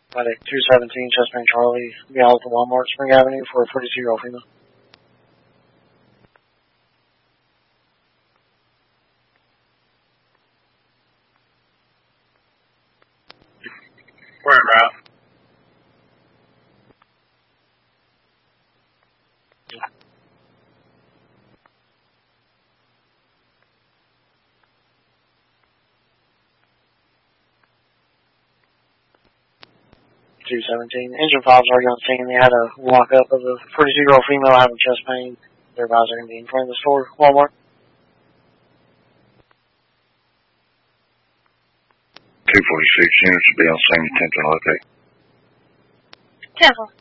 Medic 217, chest pain Charlie, be out at the Walmart, Spring Avenue for a 42-year-old female. We're en route. Yeah. Engine 5's already on scene. They had a lock-up of a 42-year-old female having chest pain. Their advisor going to be in front of the store, Walmart. 246 units will be on scene attempting to locate. 10-4.